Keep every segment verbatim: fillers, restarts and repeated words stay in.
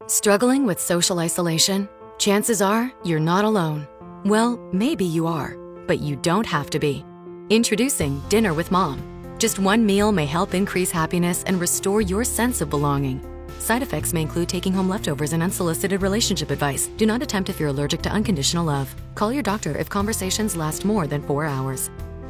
Struggling with social isolation? Chances are you're not alone. Well, maybe you are, but you don't have to be. Introducing Dinner with Mom. Just one meal may help increase happiness and restore your sense of belonging. Side effects may include taking home leftovers and unsolicited relationship advice. Do not attempt if you're allergic to unconditional love. Call your doctor if conversations last more than four hours.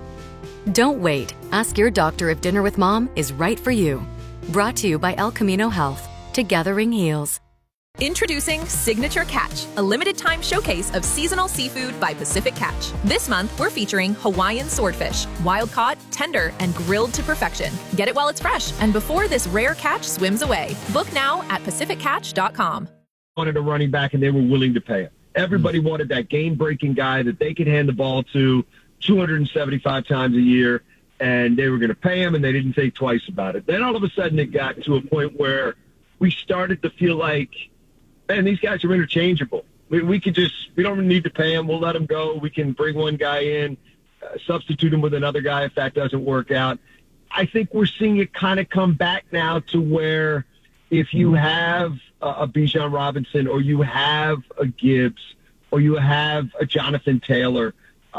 Don't wait. Ask your doctor if Dinner with Mom is right for you. Brought to you by El Camino Health. Together heals. Introducing Signature Catch, a limited-time showcase of seasonal seafood by Pacific Catch. This month, we're featuring Hawaiian swordfish, wild-caught, tender, and grilled to perfection. Get it while it's fresh and before this rare catch swims away. Book now at pacific catch dot com. Wanted a running back, and they were willing to pay him. Everybody mm-hmm. wanted that game-breaking guy that they could hand the ball to two hundred seventy-five times a year, and they were going to pay him, and they didn't think twice about it. Then all of a sudden it got to a point where we started to feel like, man, these guys are interchangeable. We, we could just, we don't need to pay them. We'll let them go. We can bring one guy in, uh, substitute him with another guy if that doesn't work out. I think we're seeing it kind of come back now to where if you have a, a Bijan Robinson or you have a Gibbs or you have a Jonathan Taylor,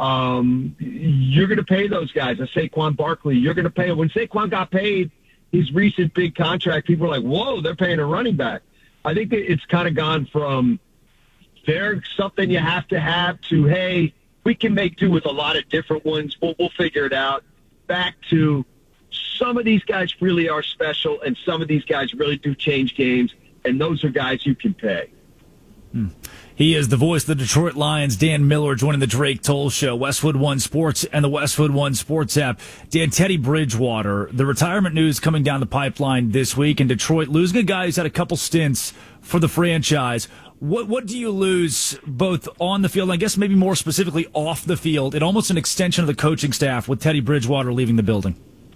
um, you're going to pay those guys. A Saquon Barkley, you're going to pay him. When Saquon got paid his recent big contract, people were like, whoa, they're paying a running back. I think it's kind of gone from there's something you have to have to, hey, we can make do with a lot of different ones. We'll, we'll figure it out. Back to some of these guys really are special, and some of these guys really do change games, and those are guys you can pay. Hmm. He is the voice of the Detroit Lions, Dan Miller, joining the Drake Toll Show, Westwood One Sports and the Westwood One Sports app. Dan, Teddy Bridgewater, the retirement news coming down the pipeline this week, and Detroit losing a guy who's had a couple stints for the franchise. What what do you lose both on the field and I guess maybe more specifically off the field, and almost an extension of the coaching staff with Teddy Bridgewater leaving the building?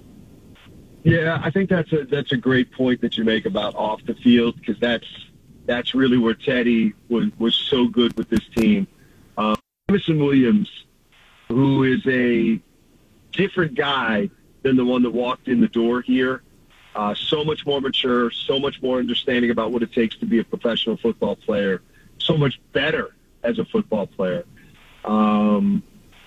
Yeah, I think that's a that's a great point that you make about off the field, because that's that's really where Teddy was, was so good with this team. Um, Jameson Williams, who is a different guy than the one that walked in the door here, uh, so much more mature, so much more understanding about what it takes to be a professional football player, so much better as a football player. Um,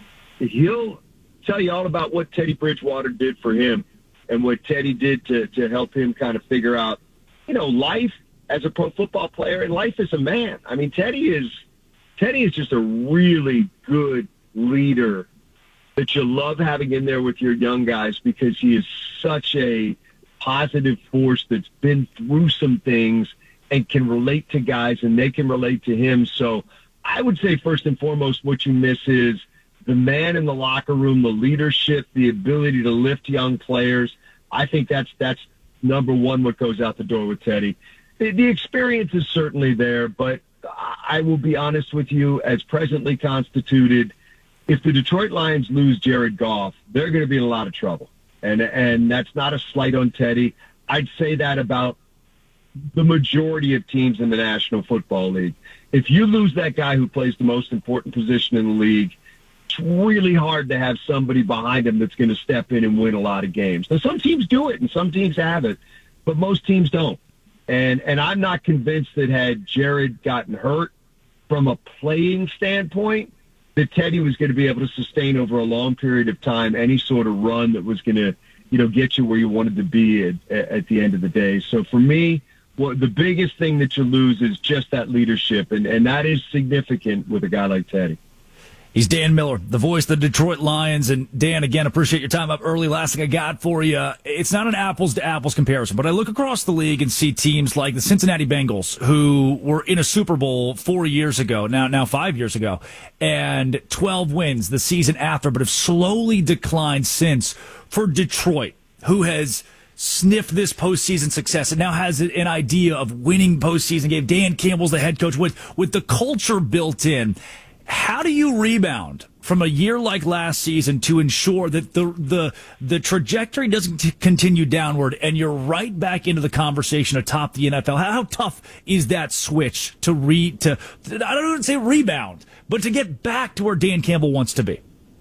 he'll tell you all about what Teddy Bridgewater did for him and what Teddy did to, to help him kind of figure out, you know, life as a pro football player and life as a man. I mean, Teddy is Teddy is just a really good leader that you love having in there with your young guys, because he is such a positive force that's been through some things and can relate to guys and they can relate to him. So I would say first and foremost what you miss is the man in the locker room, the leadership, the ability to lift young players. I think that's that's number one what goes out the door with Teddy. The, the experience is certainly there, but I will be honest with you, as presently constituted, if the Detroit Lions lose Jared Goff, they're going to be in a lot of trouble. And and that's not a slight on Teddy. I'd say that about the majority of teams in the National Football League. If you lose that guy who plays the most important position in the league, it's really hard to have somebody behind him that's going to step in and win a lot of games. Now, some teams do it and some teams have it, but most teams don't. And and I'm not convinced that had Jared gotten hurt from a playing standpoint, that Teddy was going to be able to sustain over a long period of time any sort of run that was going to, you know, get you where you wanted to be at, at the end of the day. So for me, what the biggest thing that you lose is just that leadership, and, and that is significant with a guy like Teddy. He's Dan Miller, the voice of the Detroit Lions. And Dan, again, appreciate your time up early. Last thing I got for you, it's not an apples to apples comparison, but I look across the league and see teams like the Cincinnati Bengals, who were in a Super Bowl four years ago, now now five years ago, and twelve wins the season after, but have slowly declined since. For Detroit, who has sniffed this postseason success and now has an idea of winning postseason game. Dan Campbell's the head coach with with the culture built in. How do you rebound from a year like last season to ensure that the the the trajectory doesn't t- continue downward and you're right back into the conversation atop the N F L? How, how tough is that switch to re to, to I don't even say rebound, but to get back to where Dan Campbell wants to be?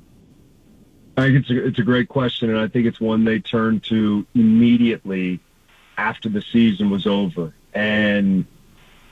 I think it's a, it's a great question, and I think it's one they turned to immediately after the season was over. And